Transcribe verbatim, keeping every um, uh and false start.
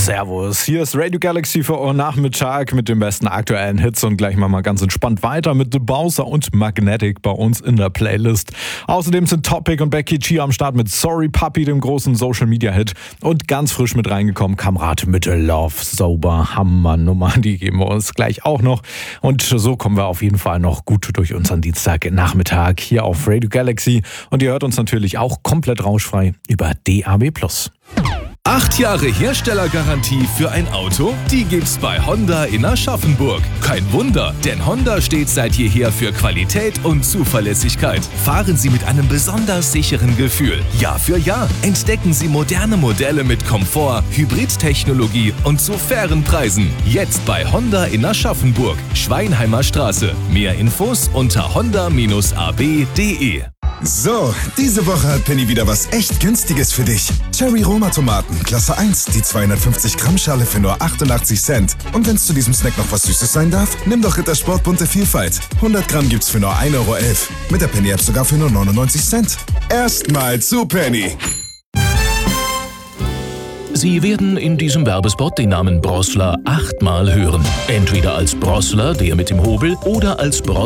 Servus, hier ist Radio Galaxy für euren Nachmittag mit den besten aktuellen Hits und gleich machen wir mal ganz entspannt weiter mit The Bowser und Magnetic bei uns in der Playlist. Außerdem sind Topic und Becky G am Start mit Sorry Puppy, dem großen Social-Media-Hit, und ganz frisch mit reingekommen Kamrat mit Love Sober, Hammer-Nummer, die geben wir uns gleich auch noch, und so kommen wir auf jeden Fall noch gut durch unseren Dienstagnachmittag hier auf Radio Galaxy, und ihr hört uns natürlich auch komplett rauschfrei über D A B plus. Acht Jahre Herstellergarantie für ein Auto? Die gibt's bei Honda in Aschaffenburg. Kein Wunder, denn Honda steht seit jeher für Qualität und Zuverlässigkeit. Fahren Sie mit einem besonders sicheren Gefühl. Jahr für Jahr entdecken Sie moderne Modelle mit Komfort, Hybridtechnologie und zu fairen Preisen. Jetzt bei Honda in Aschaffenburg, Schweinheimer Straße. Mehr Infos unter honda Bindestrich a b punkt de. So, diese Woche hat Penny wieder was echt Günstiges für dich. Cherry Roma Tomaten, Klasse eins, die zweihundertfünfzig Gramm Schale für nur achtundachtzig Cent. Und wenn's zu diesem Snack noch was Süßes sein darf, nimm doch Rittersport bunte Vielfalt. hundert Gramm gibt's für nur ein Euro elf. Mit der Penny App sogar für nur neunundneunzig Cent. Erstmal zu Penny. Sie werden in diesem Werbespot den Namen Brossler achtmal hören. Entweder als Brossler, der mit dem Hobel, oder als Brossler,